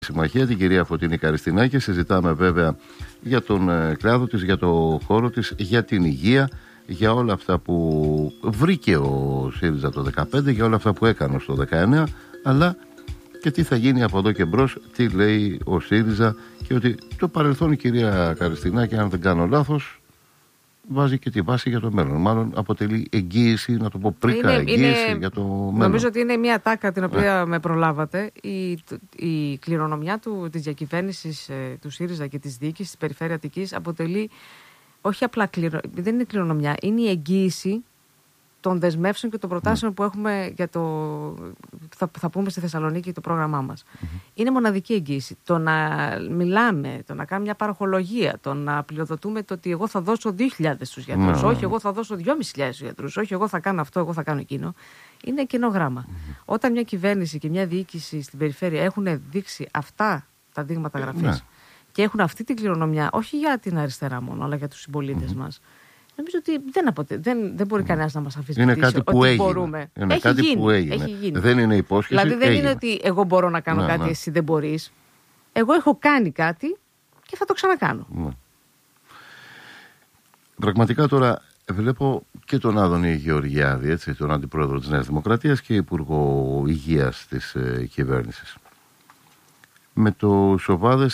Συμμαχία, την κυρία Φωτεινή Καριστινάκη. Συζητάμε βέβαια για τον κλάδο της, για το χώρο της, για την υγεία, για όλα αυτά που βρήκε ο ΣΥΡΙΖΑ το 2015, για όλα αυτά που έκανε στο 2019, αλλά και τι θα γίνει από εδώ και μπρος, τι λέει ο ΣΥΡΙΖΑ, και ότι το παρελθόν, η κυρία Καριστινάκη, αν δεν κάνω λάθος, βάζει και τη βάση για το μέλλον. Μάλλον αποτελεί εγγύηση, να το πω πρίκα, εγγύηση για το μέλλον. Νομίζω ότι είναι μια τάκα την οποία με προλάβατε. Η κληρονομιά της διακυβέρνησης του ΣΥΡΙΖΑ και της διοίκησης της Περιφέρειας Αττικής αποτελεί όχι απλά δεν είναι κληρονομιά, είναι η εγγύηση των δεσμεύσεων και των προτάσεων που έχουμε για το. Θα πούμε στη Θεσσαλονίκη το πρόγραμμά μας. Είναι μοναδική εγγύηση. Το να μιλάμε, το να κάνουμε μια παροχολογία, το να πληροδοτούμε το ότι εγώ θα δώσω 2.000 στους γιατρούς, όχι εγώ θα δώσω 2.500 στους γιατρούς, όχι εγώ θα κάνω αυτό, εγώ θα κάνω εκείνο. Είναι κενό γράμμα. Όταν μια κυβέρνηση και μια διοίκηση στην περιφέρεια έχουν δείξει αυτά τα δείγματα γραφής και έχουν αυτή την κληρονομιά, όχι για την αριστερά μόνο, αλλά για τους συμπολίτες μας. Νομίζω ότι δεν μπορεί κανένας να μας αφήσει. Είναι κάτι που έγινε. Μπορούμε. Είναι κάτι που έγινε. Δεν είναι υπόσχεση. Δηλαδή δεν είναι ότι εγώ μπορώ να κάνω κάτι, εσύ δεν μπορείς. Εγώ έχω κάνει κάτι και θα το ξανακάνω. Πραγματικά τώρα βλέπω και τον Άδωνη Γεωργιάδη, έτσι, τον αντιπρόεδρο της Νέας Δημοκρατίας και υπουργό υγείας της κυβέρνησης, με το Σοβάδες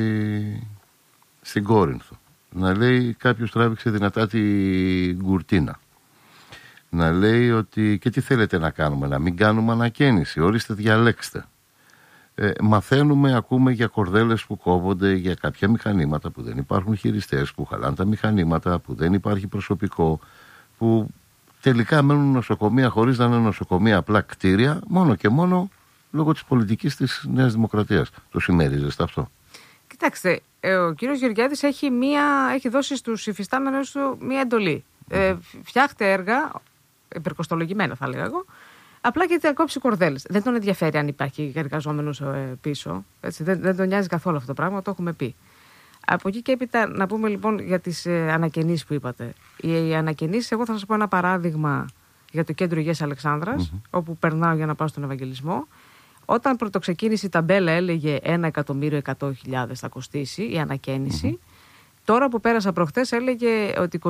στην Κόρινθο. Να λέει κάποιος τράβηξε δυνατά την κουρτίνα. Να λέει ότι και τι θέλετε να κάνουμε, να μην κάνουμε ανακαίνιση, ορίστε διαλέξτε. Μαθαίνουμε, ακούμε για κορδέλες που κόβονται, για κάποια μηχανήματα που δεν υπάρχουν χειριστές, που χαλάνε τα μηχανήματα, που δεν υπάρχει προσωπικό, που τελικά μένουν νοσοκομεία χωρίς να είναι νοσοκομεία, απλά κτίρια, μόνο και μόνο λόγω της πολιτικής της Νέας Δημοκρατίας. Το συμμερίζεστε αυτό? Κοιτάξτε, ο κύριος Γεωργιάδης έχει δώσει στους υφιστάμενους του μία εντολή. Φτιάχτε έργα, υπερκοστολογημένα θα λέγα εγώ, απλά γιατί θα κόψει κορδέλες. Δεν τον ενδιαφέρει αν υπάρχει εργαζόμενος πίσω. Έτσι, δεν τον νοιάζει καθόλου αυτό το πράγμα, το έχουμε πει. Από εκεί και έπειτα να πούμε λοιπόν για τις ανακαινήσεις που είπατε. Οι ανακαινήσεις, εγώ θα σας πω ένα παράδειγμα για το Κέντρο Υγείας Αλεξάνδρας, όπου περνάω για να πάω στον Ευαγγελισμό. Όταν πρωτοξεκίνησε η ταμπέλα έλεγε 1.100.000 θα κοστίσει η ανακαίνιση. Τώρα που πέρασα προχτές έλεγε ότι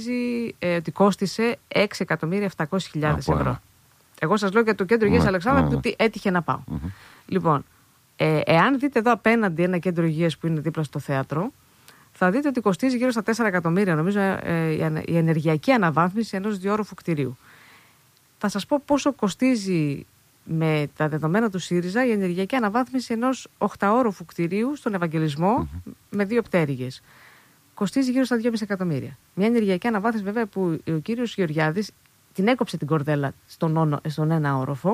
κόστισε 6.700.000 ευρώ. Εγώ σας λέω για το Κέντρο Υγείας Αλεξάνδρα που έτυχε να πάω. Λοιπόν, εάν δείτε εδώ απέναντι ένα κέντρο υγείας που είναι δίπλα στο θέατρο, θα δείτε ότι κοστίζει γύρω στα 4 εκατομμύρια νομίζω η ενεργειακή αναβάθμιση ενός διόροφου κτηρίου. Θα σας πω πόσο κοστίζει με τα δεδομένα του ΣΥΡΙΖΑ η ενεργειακή αναβάθμιση ενός 8όροφου κτηρίου στον Ευαγγελισμό με 2 πτέρυγες. Κοστίζει γύρω στα 2,5 εκατομμύρια. Μια ενεργειακή αναβάθμιση βέβαια που ο κύριος Γεωργιάδης την έκοψε την κορδέλα στον ένα όροφο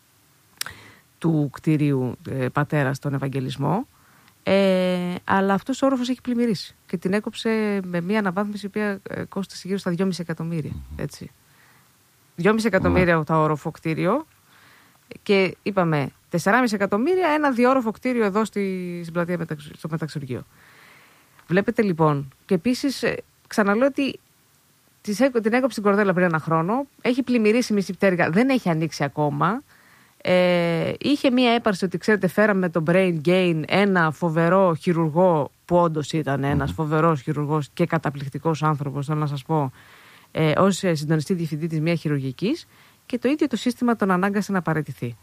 του κτηρίου πατέρα στον Ευαγγελισμό, αλλά αυτός ο όροφος έχει πλημμυρίσει και την έκοψε με μια αναβάθμιση που κόστησε γύρω στα 2,5 εκατομμύρια. Έτσι. 2,5 εκατομμύρια το όροφο κτίριο και είπαμε 4,5 εκατομμύρια ένα διόροφο κτίριο εδώ στην πλατεία στο Μεταξουργείο. Βλέπετε λοιπόν, και επίσης ξαναλέω ότι την έκοψε την κορδέλα πριν ένα χρόνο, έχει πλημμυρίσει μισή πτέρυγα, δεν έχει ανοίξει ακόμα. Είχε μία έπαρση ότι ξέρετε φέραμε με το Brain Gain ένα φοβερό χειρουργό που όντως ήταν ένας φοβερός χειρουργός και καταπληκτικός άνθρωπος, θέλω να σας πω, ως συντονιστή διευθυντή της μία χειρουργικής, και το ίδιο το σύστημα τον ανάγκασε να παραιτηθεί.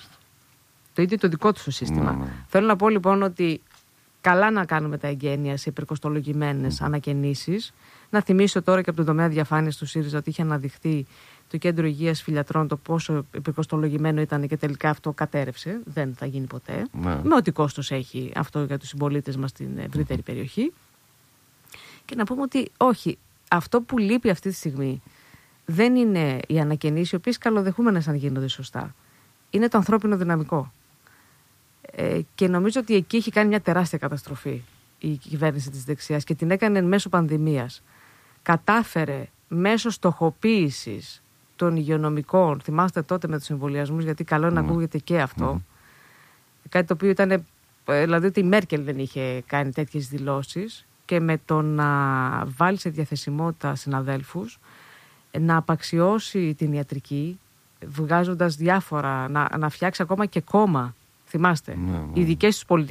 Το ίδιο το δικό του το σύστημα. Θέλω να πω λοιπόν ότι καλά να κάνουμε τα εγγένεια σε υπερκοστολογημένες ανακαινήσεις. Να θυμίσω τώρα και από τον τομέα διαφάνειας του ΣΥΡΙΖΑ ότι είχε αναδειχθεί το Κέντρο Υγείας Φιλιατρών το πόσο υπερκοστολογημένο ήταν και τελικά αυτό κατέρευσε. Δεν θα γίνει ποτέ. Με ό,τι κόστος έχει αυτό για τους συμπολίτες μας στην ευρύτερη περιοχή. Και να πούμε ότι όχι, αυτό που λείπει αυτή τη στιγμή δεν είναι οι ανακαινήσεις, οι οποίες καλοδεχούμενες αν γίνονται σωστά. Είναι το ανθρώπινο δυναμικό. Και νομίζω ότι εκεί έχει κάνει μια τεράστια καταστροφή η κυβέρνηση της δεξιάς και την έκανε μέσω πανδημίας. Κατάφερε μέσω στοχοποίησης των υγειονομικών, θυμάστε τότε με τους εμβολιασμούς, γιατί καλό είναι να ακούγεται και αυτό, κάτι το οποίο ήταν, δηλαδή ότι η Μέρκελ δεν είχε κάνει τέτοιες δηλώσεις, και με το να βάλει σε διαθεσιμότητα συναδέλφους, να απαξιώσει την ιατρική, βγάζοντας διάφορα, να φτιάξει ακόμα και κόμμα Θυμάστε. Ναι. Οι δικές τους πολιτικές